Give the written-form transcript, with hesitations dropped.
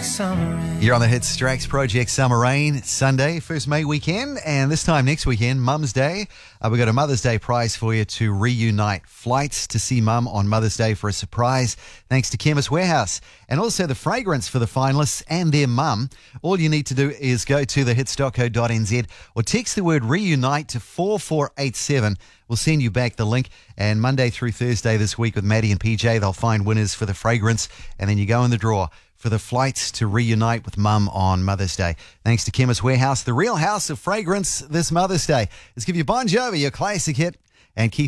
summer rain. You're on the Hits Strax Project Summer Rain. It's Sunday, 1st May weekend, and this time next weekend, Mum's Day. We've got a Mother's Day prize for you to reunite flights to see Mum on Mother's Day for a surprise, thanks to Chemist Warehouse. And also the fragrance for the finalists and their mum. All you need to do is go to thehits.co.nz or text the word reunite to 4487. We'll send you back the link. And Monday through Thursday this week with Maddie and PJ, they'll find winners for the fragrance, and then you go in the draw for the flights to reunite with Mum on Mother's Day. Thanks to Chemist Warehouse, the real house of fragrance this Mother's Day. Let's give you Bon Jovi, your classic hit, and Keith